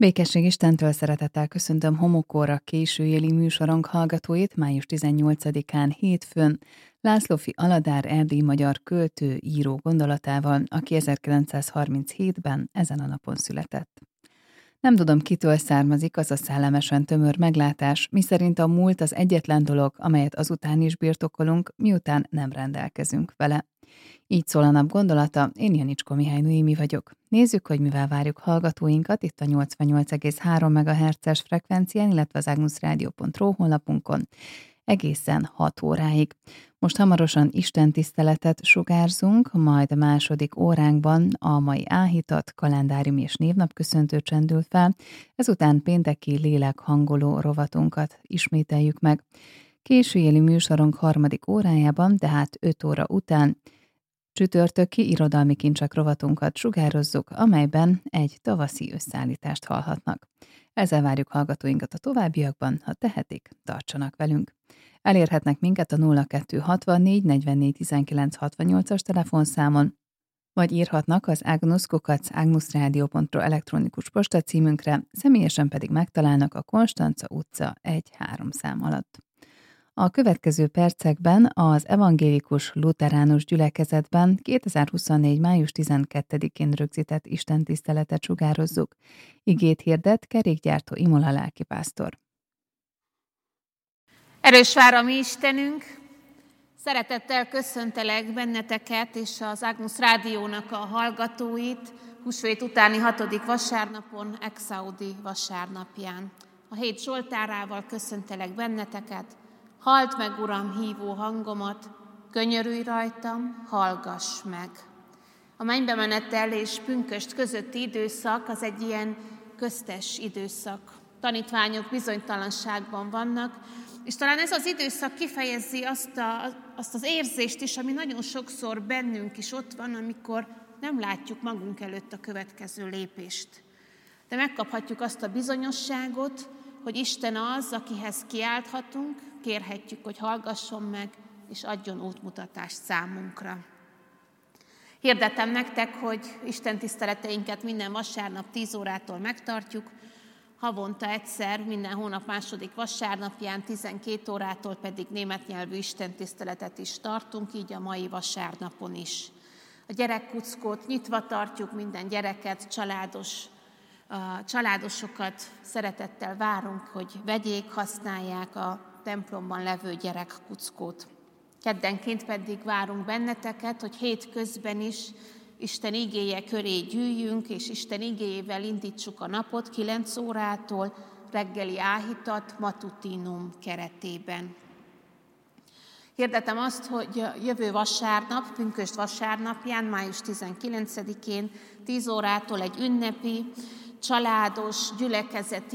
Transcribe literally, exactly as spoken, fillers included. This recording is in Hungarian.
Békesség Istentől, szeretettel köszöntöm Homokóra későjéli műsorunk hallgatóit május tizennyolcadikán hétfőn Lászlófi Aladár erdélyi magyar költő, író gondolatával, aki ezerkilencszázharminchétben ezen a napon született. Nem tudom, kitől származik az a szellemesen tömör meglátás, miszerint a múlt az egyetlen dolog, amelyet azután is birtokolunk, miután nem rendelkezünk vele. Így szól a nap gondolata, én Janicskó Mihály Noémi vagyok. Nézzük, hogy mivel várjuk hallgatóinkat itt a nyolcvannyolc egész három megahertzes frekvencián, illetve az agnusradio pont ru honlapunkon egészen hat óráig. Most hamarosan istentiszteletet sugárzunk, majd a második óránkban a mai áhítat, kalendárium és névnapköszöntő csendül fel, ezután pénteki lélekhangoló rovatunkat ismételjük meg. Későjéli műsorunk harmadik órájában, tehát öt óra után csütörtöki irodalmi kincsek rovatunkat sugározzuk, amelyben egy tavaszi összeállítást hallhatnak. Ezzel várjuk hallgatóinkat a továbbiakban, ha tehetik, tartsanak velünk. Elérhetnek minket a nulla kettő hatvannégy negyvennégy tizenkilenc hatvannyolcas telefonszámon, vagy írhatnak az agnus kukac agnusradio pont ru elektronikus postacímünkre, személyesen pedig megtalálnak a Konstanca utca egy három szám alatt. A következő percekben az evangélikus luteránus gyülekezetben kétezer-huszonnégy. május tizenkettedikén rögzített istentiszteletet sugározzuk. Igét hirdet kerékgyártó Imola lelkipásztor. Erős vár a mi Istenünk! Szeretettel köszöntelek benneteket és az Agnus Rádiónak a hallgatóit húsvét utáni hatodik vasárnapon, Exaudi vasárnapján. A hét zsoltárával köszöntelek benneteket. Halld meg, Uram, hívó hangomat, könyörülj rajtam, hallgass meg. A mennybe menetel és pünkösd közötti időszak az egy ilyen köztes időszak. Tanítványok bizonytalanságban vannak, és talán ez az időszak kifejezi azt, a, azt az érzést is, ami nagyon sokszor bennünk is ott van, amikor nem látjuk magunk előtt a következő lépést. De megkaphatjuk azt a bizonyosságot, hogy Isten az, akihez kiálthatunk, kérhetjük, hogy hallgasson meg, és adjon útmutatást számunkra. Hirdetem nektek, hogy Isten tiszteleteinket minden vasárnap tíz órától megtartjuk, havonta egyszer, minden hónap második vasárnapján, tizenkét órától pedig német nyelvű istentiszteletet is tartunk, így a mai vasárnapon is. A gyerekkuckót nyitva tartjuk, minden gyereket, családos, a családosokat szeretettel várunk, hogy vegyék, használják a templomban levő gyerekkuckót. Keddenként pedig várunk benneteket, hogy hét közben is Isten igéje köré gyűjjünk, és Isten igéjével indítsuk a napot kilenc órától, reggeli áhítat, matutinum keretében. Hirdetem azt, hogy jövő vasárnap, pünkösd vasárnapján, május tizenkilencedikén, tíz órától egy ünnepi, családos, gyülekezeti